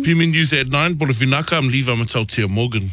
PMN News at 9, Bolavinaka, I'm Levi Matautia Morgan.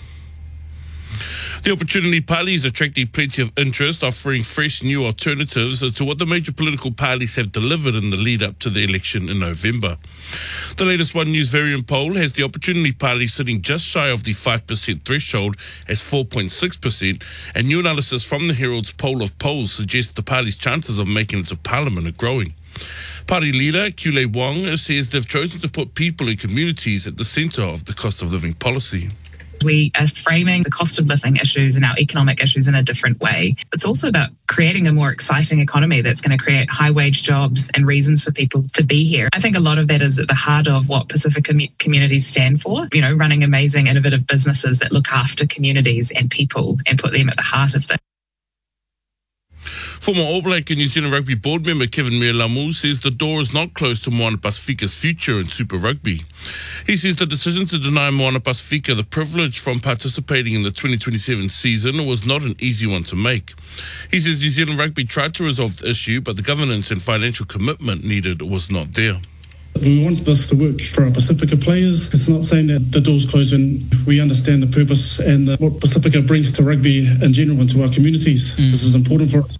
The Opportunity Party is attracting plenty of interest, offering fresh new alternatives to what the major political parties have delivered in the lead up to the election in November. The latest One News variant poll has the Opportunity Party sitting just shy of the 5% threshold as 4.6%, and new analysis from the Herald's poll of polls suggests the party's chances of making it to Parliament are growing. Party leader Kule Wong says they've chosen to put people and communities at the centre of the cost of living policy. We are framing the cost of living issues and our economic issues in a different way. It's also about creating a more exciting economy that's going to create high-wage jobs and reasons for people to be here. I think a lot of that is at the heart of what Pacifica communities stand for, running amazing, innovative businesses that look after communities and people and put them at the heart of things. Former All Black and New Zealand Rugby board member Kevin Mealamu says the door is not closed to Moana Pacifica's future in Super Rugby. He says the decision to deny Moana Pacifica the privilege from participating in the 2027 season was not an easy one to make. He says New Zealand Rugby tried to resolve the issue, but the governance and financial commitment needed was not there. We want this to work for our Pacifica players. It's not saying that the door's closed, and we understand the purpose and what Pacifica brings to rugby in general and to our communities. This is important for us.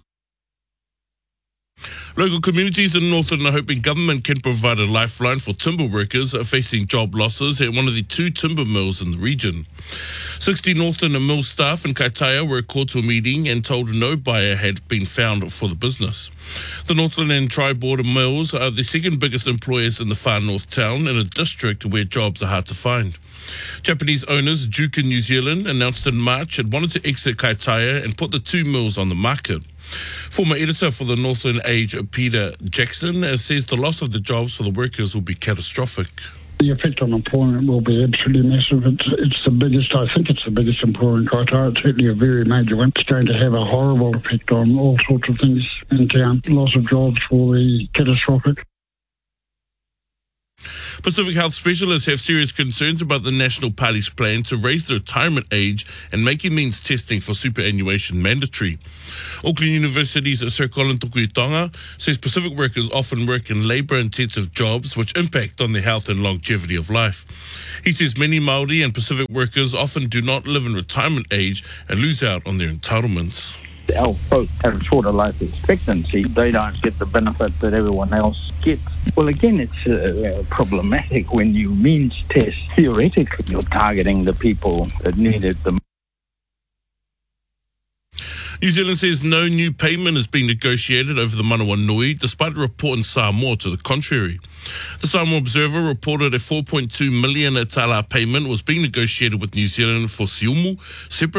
Local communities in Northland are hoping government can provide a lifeline for timber workers facing job losses at one of the 2 timber mills in the region. 60 Northland mill staff in Kaitaia were called to a meeting and told no buyer had been found for the business. The Northland and Tri-Border mills are the second biggest employers in the far north town, in a district where jobs are hard to find. Japanese owners Jukin New Zealand announced in March it wanted to exit Kaitaia and put the 2 mills on the market. Former editor for the Northland Age, Peter Jackson, says the loss of the jobs for the workers will be catastrophic. The effect on employment will be absolutely massive. It's the biggest, I think it's the biggest employer in Kaitaia. It's certainly a very major one. It's going to have a horrible effect on all sorts of things in town. Loss of jobs will be catastrophic. Pacific Health specialists have serious concerns about the National Party's plan to raise the retirement age and making means testing for superannuation mandatory. Auckland University's Sir Colin Tukuitonga says Pacific workers often work in labour-intensive jobs which impact on their health and longevity of life. He says many Māori and Pacific workers often do not live in retirement age and lose out on their entitlements. Our folks have a shorter life expectancy. They don't get the benefit that everyone else gets. Well, again, it's problematic when you means test. Theoretically, you're targeting the people that need it the most. New Zealand says no new payment is being negotiated over the Manawa Nui, despite a report in Samoa to the contrary. The Samoa Observer reported a 4.2 million tala payment was being negotiated with New Zealand for Siumu, separate